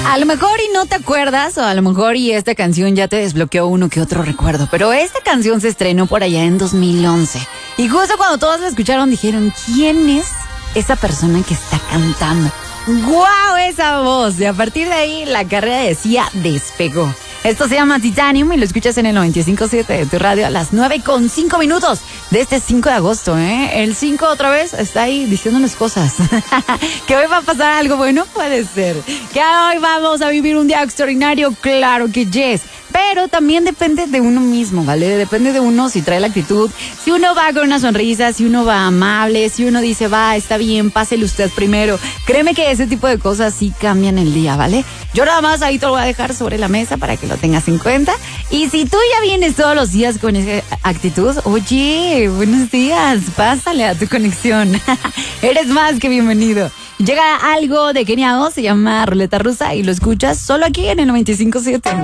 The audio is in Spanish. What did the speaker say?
A lo mejor y no te acuerdas, o a lo mejor y esta canción ya te desbloqueó uno que otro recuerdo, pero esta canción se estrenó por allá en 2011. Y justo cuando todos la escucharon dijeron, ¿quién es esa persona que está cantando? ¡Guau! Esa voz. Y a partir de ahí la carrera decía despegó. Esto se llama Titanium y lo escuchas en el 95.7 de tu radio a las 9:05 de este 5 de agosto, ¿eh? El 5 otra vez está ahí diciéndonos cosas. ¿Que hoy va a pasar algo bueno? Puede ser. ¿Que hoy vamos a vivir un día extraordinario? Claro que yes. Pero también depende de uno mismo, ¿vale? Depende de uno si trae la actitud, si uno va con una sonrisa, si uno va amable, si uno dice, va, está bien, pásele usted primero. Créeme que ese tipo de cosas sí cambian el día, ¿vale? Yo nada más ahí te lo voy a dejar sobre la mesa para que lo tengas en cuenta. Y si tú ya vienes todos los días con esa actitud, oye, buenos días, pásale a tu conexión. Eres más que bienvenido. Llega algo de Kenia O, se llama Ruleta Rusa y lo escuchas solo aquí en el 95.7.